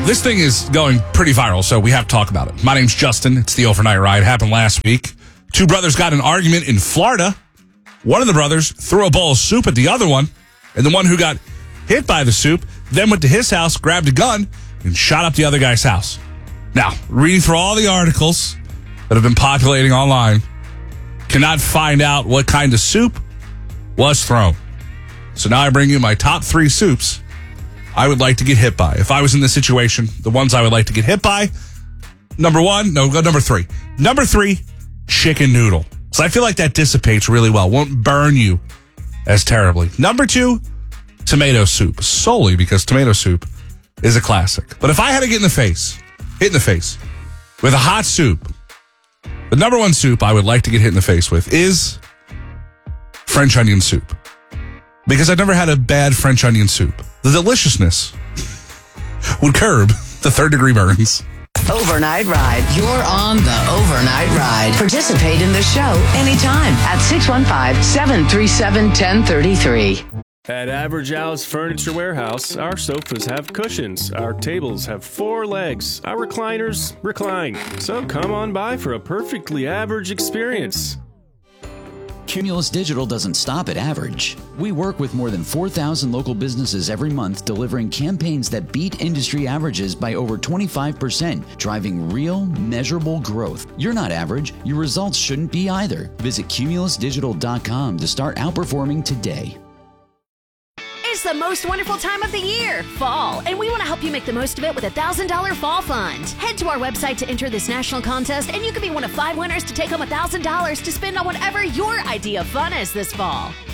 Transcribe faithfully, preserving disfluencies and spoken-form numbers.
This thing is going pretty viral, so we have to talk about it. My name's Justin. It's the Overnight Ride. It happened last week. Two brothers got in an argument in Florida. One of the brothers threw a bowl of soup at the other one, and the one who got hit by the soup then went to his house, grabbed a gun, and shot up the other guy's house. Now, reading through all the articles that have been populating online, cannot find out what kind of soup was thrown. So now I bring you my top three soups I would like to get hit by. If I was in this situation, the ones I would like to get hit by. Number one, no, go number three. Number three, chicken noodle. So I feel like that dissipates really well. Won't burn you as terribly. Number two, tomato soup. Solely because tomato soup is a classic. But if I had to get in the face, hit in the face, with a hot soup, the number one soup I would like to get hit in the face with is French onion soup. Because I've never had a bad French onion soup. The deliciousness would curb the third degree burns. Overnight Ride. You're on the Overnight Ride. Participate in the show anytime at six one five, seven three seven, one zero three three. At Average Al's Furniture Warehouse, our sofas have cushions, our tables have four legs, our recliners recline. So come on by for a perfectly average experience. Cumulus Digital doesn't stop at average. We work with more than four thousand local businesses every month, delivering campaigns that beat industry averages by over twenty-five percent, driving real, measurable growth. You're not average. Your results shouldn't be either. Visit cumulus digital dot com to start outperforming today. It's the most wonderful time of the year, fall, and we want to help you make the most of it with a one thousand dollars Fall Fund. Head to our website to enter this national contest, and you could be one of five winners to take home one thousand dollars to spend on whatever your idea of fun is this fall.